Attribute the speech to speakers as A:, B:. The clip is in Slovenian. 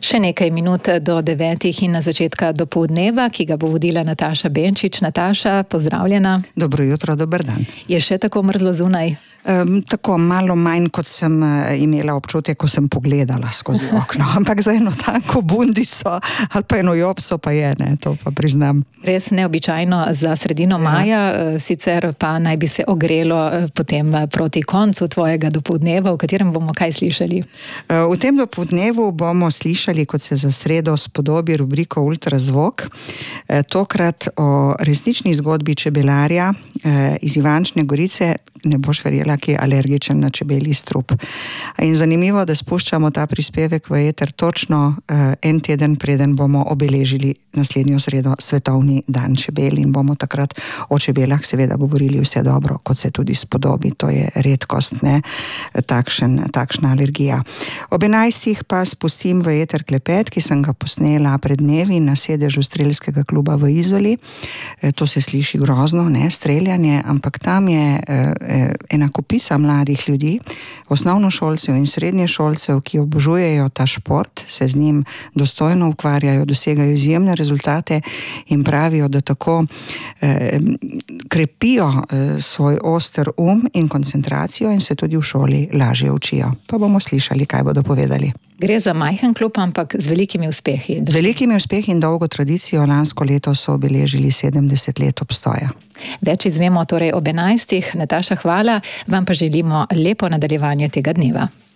A: Še nekaj minut do 9 in na začetka dopoldneva, ki ga bo vodila Nataša Benčič. Nataša, pozdravljena.
B: Dobro jutro, dober dan.
A: Je še tako mrzlo zunaj?
B: Tako malo manj, kot sem imela občutek, ko sem pogledala skozi okno. Ampak za eno tanko bundico ali pa eno jopco pa je, ne, to pa priznam.
A: Res neobičajno za sredino maja, sicer pa naj bi se ogrelo potem proti koncu tvojega dopoldneva, v katerem bomo kaj slišali?
B: V tem dopoldnevu bomo slišali, kot se za sredo spodobi, rubriko Ultrazvok. Tokrat o resnični zgodbi čebelarja iz Ivančne Gorice, ne boš verjela, ki je alergičen na čebelji strup. In zanimivo, da spuščamo ta prispevek v eter točno en teden, preden bomo obeležili naslednjo sredo Svetovni dan čebel in bomo takrat o čebelah seveda govorili vse dobro, kot se tudi spodobi. To je redkost, ne, takšna alergija. Ob 11 pa spustim v eter klepet, ki sem ga posnela pred dnevi na sedežu strelskega kluba v Izoli. To se sliši grozno, ne, streljanje, ampak tam je ena kupica mladih ljudi, osnovnošolcev in srednješolcev, ki obožujejo ta šport, se z njim dostojno ukvarjajo, dosegajo izjemne rezultate in pravijo, da tako krepijo svoj oster in koncentracijo in se tudi v šoli lažje učijo. Pa bomo slišali, kaj bodo povedali.
A: Gre za majhen klub, ampak z velikimi uspehi.
B: Z velikimi uspehi in dolgo tradicijo. Lansko leto so obeležili 70 let obstoja.
A: Več izvemo torej ob 11. Nataša, hvala. Vam pa želimo lepo nadaljevanje tega dneva.